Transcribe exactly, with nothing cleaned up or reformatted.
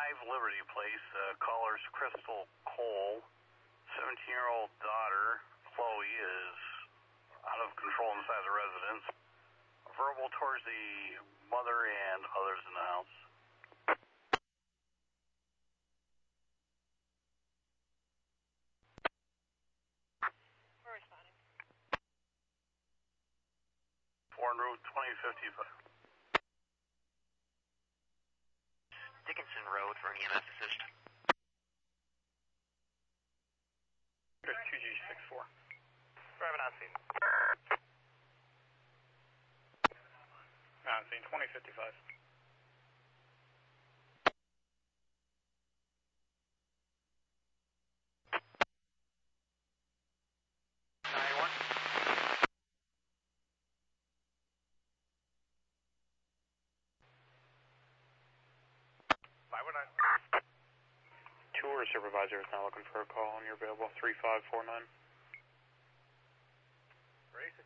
five Liberty Place, uh, callers Crystal Cole, seventeen-year-old daughter, Chloe, is out of control inside the residence. Verbal towards the mother and others in the house. We're responding. Foreign Route twenty fifty-five. Dickinson Road for an E M S assist. Here's two G six four. Driving on scene. On scene twenty fifty-five. ninety-one. five one nine. Tour supervisor is now looking for a call, and you're available three five four nine. Racing.